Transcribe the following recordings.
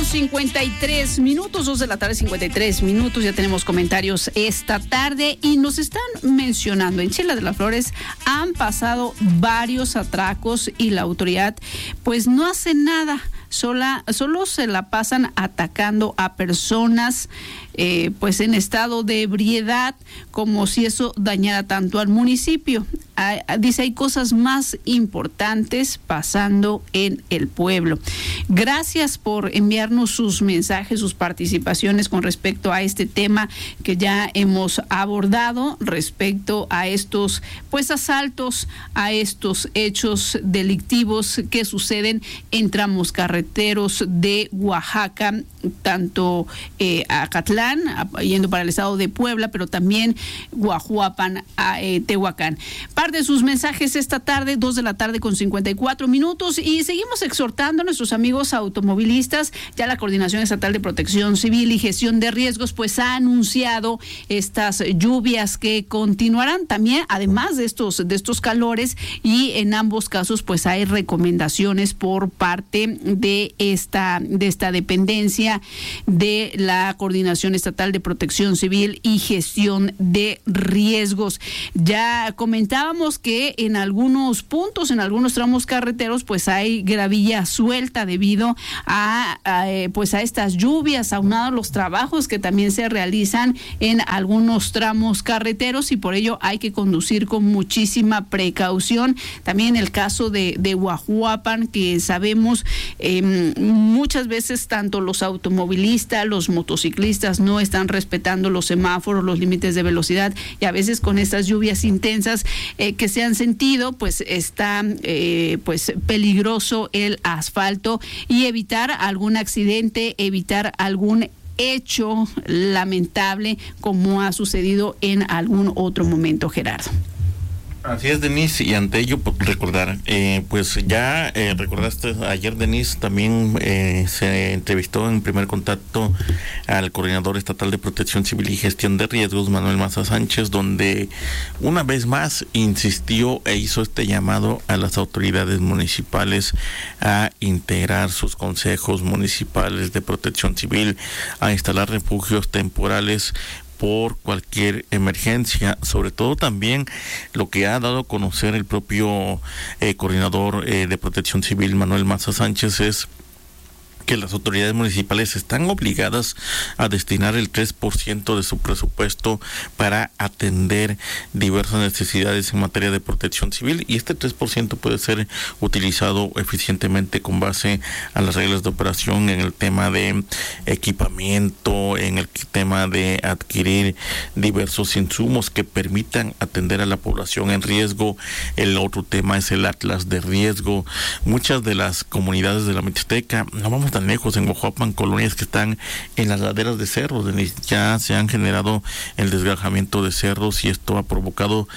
2:53, 2 de la tarde, 53 minutos. Ya tenemos comentarios esta tarde y nos están mencionando. En Chela de las Flores han pasado varios atracos y la autoridad pues no hace nada. Solo se la pasan atacando a personas pues en estado de ebriedad, como si eso dañara tanto al municipio. Dice, hay cosas más importantes pasando en el pueblo. Gracias por enviarnos sus mensajes, sus participaciones con respecto a este tema que ya hemos abordado respecto a estos pues asaltos, a estos hechos delictivos que suceden en tramos carreteros de Oaxaca, tanto Acatlán, yendo para el estado de Puebla, pero también Guajuapan, Tehuacán. Parte de sus mensajes esta tarde, 2 de la tarde con 54 minutos, y seguimos exhortando a nuestros amigos automovilistas. Ya la Coordinación Estatal de Protección Civil y Gestión de Riesgos pues ha anunciado estas lluvias que continuarán también, además de estos calores, y en ambos casos pues hay recomendaciones por parte de esta dependencia de la Coordinación Estatal de Protección Civil y Gestión de Riesgos. Ya comentábamos que en algunos puntos, en algunos tramos carreteros, pues hay gravilla suelta debido a estas lluvias, aunado a los trabajos que también se realizan en algunos tramos carreteros, y por ello hay que conducir con muchísima precaución. También el caso de Guajuapan, que sabemos muchas veces tanto los automovilistas, los motociclistas no están respetando los semáforos, los límites de velocidad, y a veces con estas lluvias intensas que se han sentido, pues está pues peligroso el asfalto, y evitar algún accidente, evitar algún hecho lamentable como ha sucedido en algún otro momento, Gerardo. Así es, Denise, y ante ello recordar, pues ya recordaste ayer, Denise, también se entrevistó en primer contacto al Coordinador Estatal de Protección Civil y Gestión de Riesgos, Manuel Maza Sánchez, donde una vez más insistió e hizo este llamado a las autoridades municipales a integrar sus consejos municipales de protección civil, a instalar refugios temporales por cualquier emergencia. Sobre todo también lo que ha dado a conocer el propio coordinador de Protección Civil, Manuel Maza Sánchez, es que las autoridades municipales están obligadas a destinar el 3% de su presupuesto para atender diversas necesidades en materia de protección civil, y este 3% puede ser utilizado eficientemente con base a las reglas de operación en el tema de equipamiento, en el tema de adquirir diversos insumos que permitan atender a la población en riesgo. El otro tema es el atlas de riesgo. Muchas de las comunidades de la Mixteca, no vamos tan lejos, en Guajuapan, colonias que están en las laderas de cerros, ya se han generado el desgajamiento de cerros, y esto ha provocado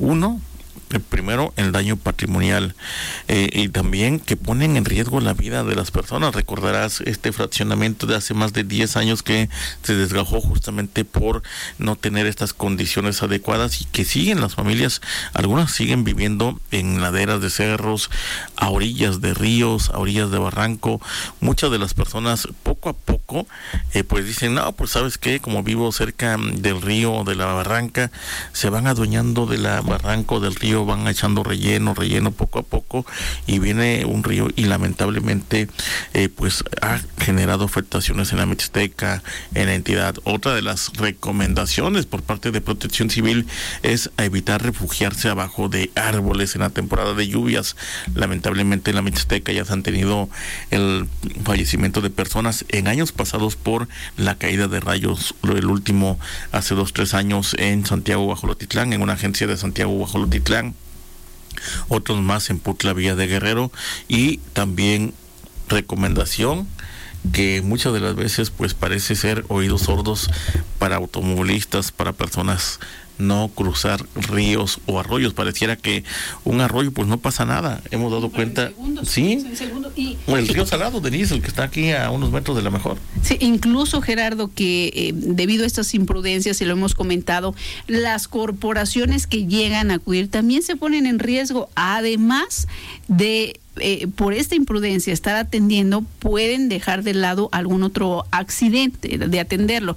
primero el daño patrimonial y también que ponen en riesgo la vida de las personas. Recordarás este fraccionamiento de hace más de 10 años que se desgajó justamente por no tener estas condiciones adecuadas, y que siguen las familias, algunas siguen viviendo en laderas de cerros, a orillas de ríos, a orillas de barranco. Muchas de las personas poco a poco pues dicen, no, pues sabes qué, como vivo cerca del río o de la barranca, se van adueñando de la barranca o del río, van echando relleno poco a poco, y viene un río y lamentablemente pues ha generado afectaciones en la Mixteca, en la entidad. Otra de las recomendaciones por parte de Protección Civil es evitar refugiarse abajo de árboles en la temporada de lluvias. Lamentablemente en la Mixteca ya se han tenido el fallecimiento de personas en años pasados por la caída de rayos, el último hace 2-3 años en Santiago Guajolotitlán, en una agencia de Santiago Guajolotitlán, otros más en Putla, Villa de Guerrero. Y también recomendación que muchas de las veces pues parece ser oídos sordos para automovilistas, para personas, no cruzar ríos o arroyos. Pareciera que un arroyo pues no pasa nada, hemos dado cuenta. Sí, o el río Salado, Denise, el que está aquí a unos metros de la mejor. Sí, incluso, Gerardo, que debido a estas imprudencias, y lo hemos comentado, las corporaciones que llegan a acudir también se ponen en riesgo, además de por esta imprudencia, estar atendiendo, pueden dejar de lado algún otro accidente, de atenderlo.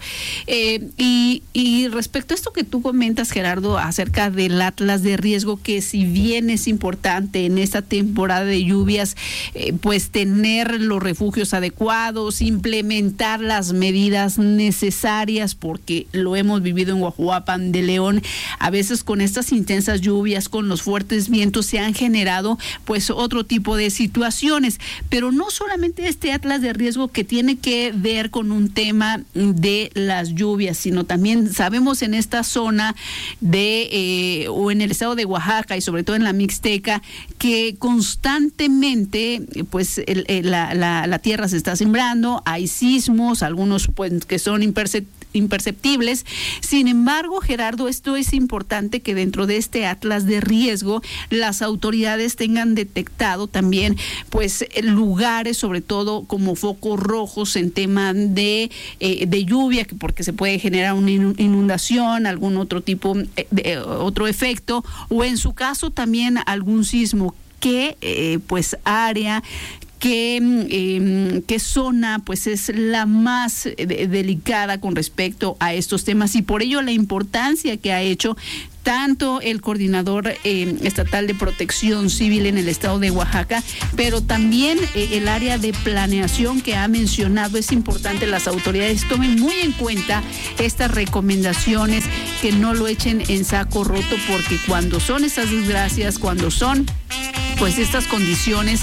Y respecto a esto que tú comentas, Gerardo, acerca del atlas de riesgo, que si bien es importante en esta temporada de lluvias, pues tener los refugios adecuados, implementar las medidas necesarias, porque lo hemos vivido en Guajuapan de León. A veces con estas intensas lluvias, con los fuertes vientos, se han generado pues otro tipo de situaciones, pero no solamente este atlas de riesgo que tiene que ver con un tema de las lluvias, sino también sabemos en esta zona o en el estado de Oaxaca y sobre todo en la Mixteca, que constantemente pues la tierra se está sembrando, hay sismos, algunos pues que son imperceptibles. Sin embargo, Gerardo, esto es importante, que dentro de este atlas de riesgo las autoridades tengan detectado también pues lugares, sobre todo como focos rojos en tema de lluvia, porque se puede generar una inundación, algún otro tipo de otro efecto, o en su caso también algún sismo. ¿Qué pues área, qué zona pues es la más delicada con respecto a estos temas? Y por ello la importancia que ha hecho tanto el coordinador estatal de protección civil en el estado de Oaxaca, pero también el área de planeación que ha mencionado. Es importante las autoridades tomen muy en cuenta estas recomendaciones, que no lo echen en saco roto, porque cuando son estas desgracias, cuando son pues estas condiciones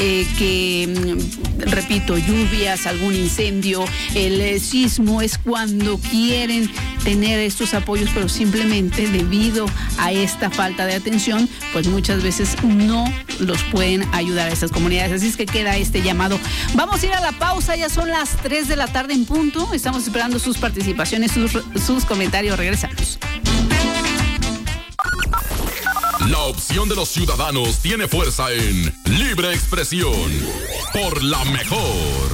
repito, lluvias, algún incendio, el sismo, es cuando quieren tener estos apoyos, pero simplemente debido a esta falta de atención, pues muchas veces no los pueden ayudar a estas comunidades. Así es que queda este llamado. Vamos a ir a la pausa, ya son las 3 de la tarde en punto. Estamos esperando sus participaciones, sus comentarios. Regresamos. La opción de los ciudadanos tiene fuerza en Libre Expresión. Por la mejor.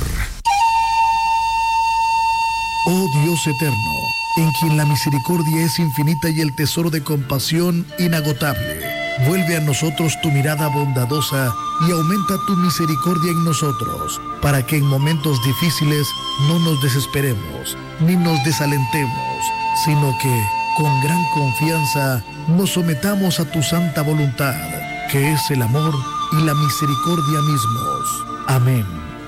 Oh Dios eterno, en quien la misericordia es infinita y el tesoro de compasión inagotable, vuelve a nosotros tu mirada bondadosa y aumenta tu misericordia en nosotros, para que en momentos difíciles no nos desesperemos ni nos desalentemos, sino que con gran confianza nos sometamos a tu santa voluntad, que es el amor y la misericordia mismos. Amén.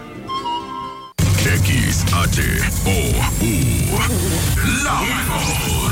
XHOU, la mejor,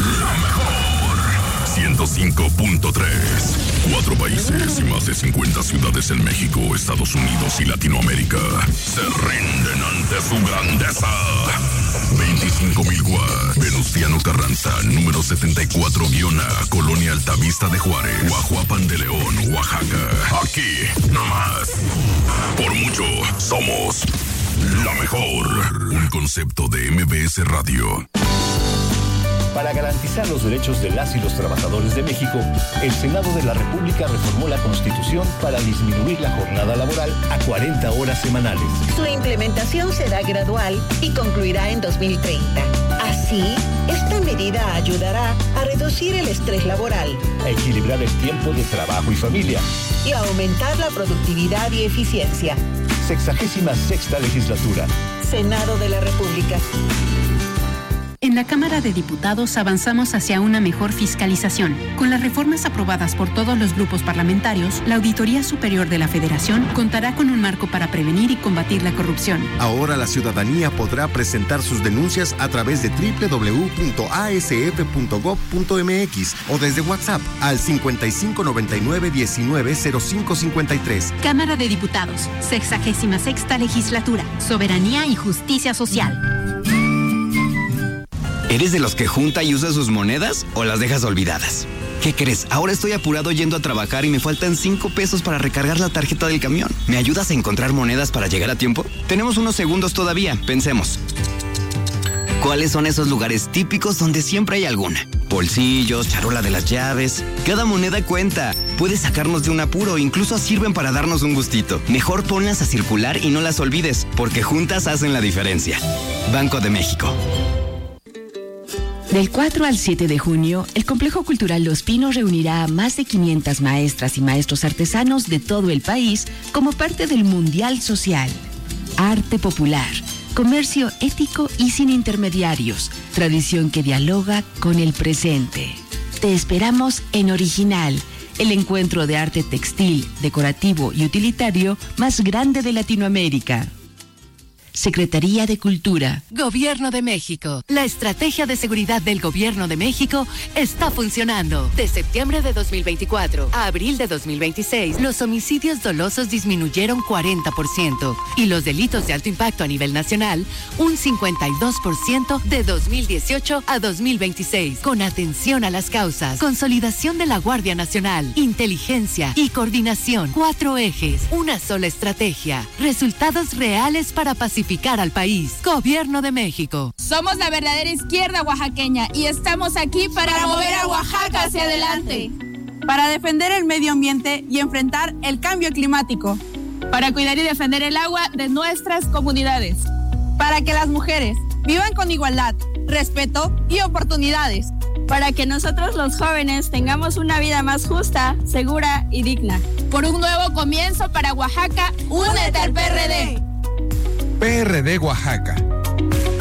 105.3. 4 países y más de 50 ciudades en México, Estados Unidos y Latinoamérica se rinden ante su grandeza. 25,000 watts. Venustiano Carranza, número 74-A, Colonia Altavista de Juárez, Guajuapan de León, Oaxaca. Aquí, nomás. Por mucho, somos la mejor. Un concepto de MBS Radio. Para garantizar los derechos de las y los trabajadores de México, el Senado de la República reformó la Constitución para disminuir la jornada laboral a 40 horas semanales. Su implementación será gradual y concluirá en 2030. Así, esta medida ayudará a reducir el estrés laboral, a equilibrar el tiempo de trabajo y familia y a aumentar la productividad y eficiencia. 66ª legislatura. Senado de la República. En la Cámara de Diputados avanzamos hacia una mejor fiscalización. Con las reformas aprobadas por todos los grupos parlamentarios, la Auditoría Superior de la Federación contará con un marco para prevenir y combatir la corrupción. Ahora la ciudadanía podrá presentar sus denuncias a través de www.asf.gov.mx o desde WhatsApp al 5599-190553. Cámara de Diputados, 66ª Legislatura, Soberanía y Justicia Social. ¿Eres de los que junta y usa sus monedas o las dejas olvidadas? ¿Qué crees? Ahora estoy apurado yendo a trabajar y me faltan 5 pesos para recargar la tarjeta del camión. ¿Me ayudas a encontrar monedas para llegar a tiempo? Tenemos unos segundos todavía, pensemos. ¿Cuáles son esos lugares típicos donde siempre hay alguna? Bolsillos, charola de las llaves. Cada moneda cuenta. Puede sacarnos de un apuro, incluso sirven para darnos un gustito. Mejor ponlas a circular y no las olvides, porque juntas hacen la diferencia. Banco de México. Del 4 al 7 de junio, el Complejo Cultural Los Pinos reunirá a más de 500 maestras y maestros artesanos de todo el país como parte del Mundial Social. Arte popular, comercio ético y sin intermediarios, tradición que dialoga con el presente. Te esperamos en Original, el encuentro de arte textil, decorativo y utilitario más grande de Latinoamérica. Secretaría de Cultura. Gobierno de México. La estrategia de seguridad del Gobierno de México está funcionando. De septiembre de 2024 a abril de 2026, los homicidios dolosos disminuyeron 40% y los delitos de alto impacto a nivel nacional un 52% de 2018 a 2026. Con atención a las causas, consolidación de la Guardia Nacional, inteligencia y coordinación. 4 ejes, una sola estrategia. Resultados reales para pacificar al país. Gobierno de México. Somos la verdadera izquierda oaxaqueña y estamos aquí para mover a Oaxaca hacia adelante. Para defender el medio ambiente y enfrentar el cambio climático. Para cuidar y defender el agua de nuestras comunidades. Para que las mujeres vivan con igualdad, respeto y oportunidades. Para que nosotros los jóvenes tengamos una vida más justa, segura y digna. Por un nuevo comienzo para Oaxaca, únete al PRD. PRD Oaxaca,